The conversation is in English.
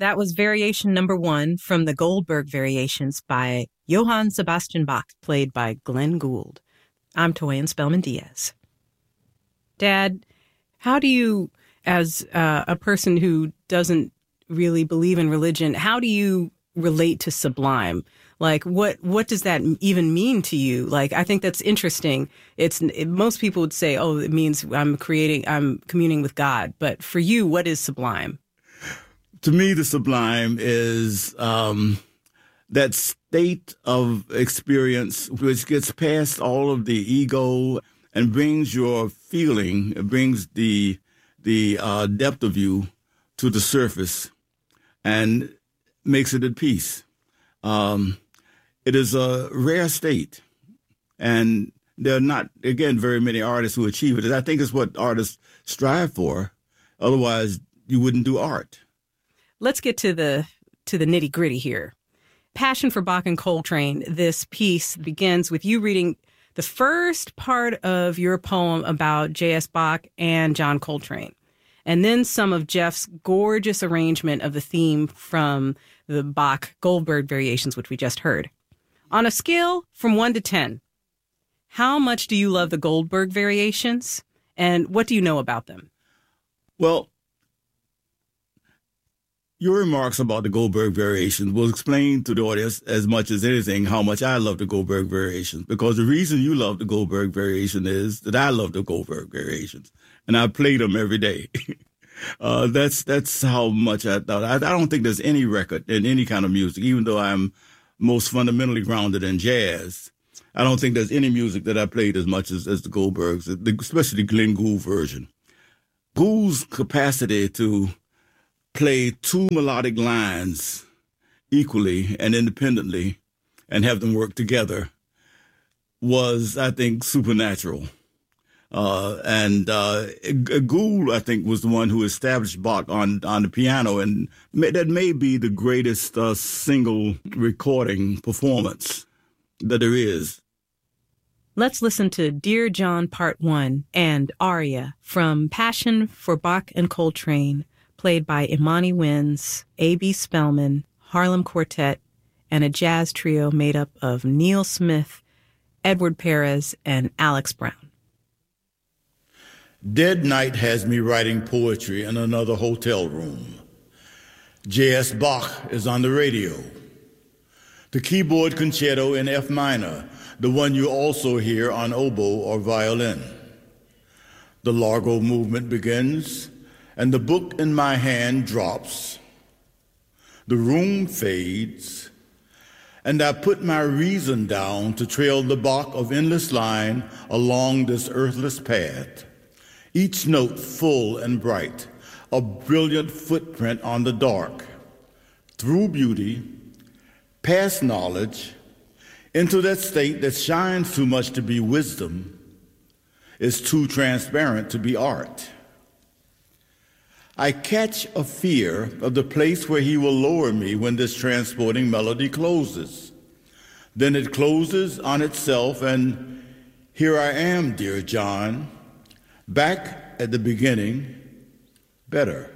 That was variation number 1 from the Goldberg Variations by Johann Sebastian Bach, played by Glenn Gould. I'm Toyin Spellman Diaz. Dad, how do you, as a person who doesn't really believe in religion, how do you relate to sublime? Like, what does that even mean to you? Like, I think that's interesting. Most people would say, oh, it means I'm communing with God. But for you, what is sublime? To me, the sublime is that state of experience which gets past all of the ego and brings your feeling, it brings the depth of you to the surface and makes it at peace. It is a rare state, and there are not, again, very many artists who achieve it. And I think it's what artists strive for. Otherwise, you wouldn't do art. Let's get to the nitty-gritty here. Passion for Bach and Coltrane, this piece begins with you reading the first part of your poem about J.S. Bach and John Coltrane, and then some of Jeff's gorgeous arrangement of the theme from the Bach Goldberg Variations, which we just heard. On a scale from 1 to 10, how much do you love the Goldberg Variations, and what do you know about them? Well, your remarks about the Goldberg Variations will explain to the audience as much as anything how much I love the Goldberg Variations, because the reason you love the Goldberg Variation is that I love the Goldberg Variations, and I play them every day. That's how much I thought. I don't think there's any record in any kind of music, even though I'm most fundamentally grounded in jazz. I don't think there's any music that I played as much as the Goldbergs, especially the Glenn Gould version. Gould's capacity to play two melodic lines equally and independently and have them work together was, I think, supernatural. And Gould, I think, was the one who established Bach on the piano, and that may be the greatest single recording performance that there is. Let's listen to Dear John Part 1 and Aria from Passion for Bach and Coltrane, played by Imani Winds, A.B. Spellman, Harlem Quartet, and a jazz trio made up of Neil Smith, Edward Perez, and Alex Brown. Dead night has me writing poetry in another hotel room. J.S. Bach is on the radio. The keyboard concerto in F minor, the one you also hear on oboe or violin. The Largo movement begins, and the book in my hand drops. The room fades, and I put my reason down to trail the Bach of endless line along this earthless path. Each note full and bright, a brilliant footprint on the dark, through beauty, past knowledge, into that state that shines too much to be wisdom, is too transparent to be art. I catch a fear of the place where he will lower me when this transporting melody closes. Then it closes on itself, and here I am, dear John, back at the beginning, better.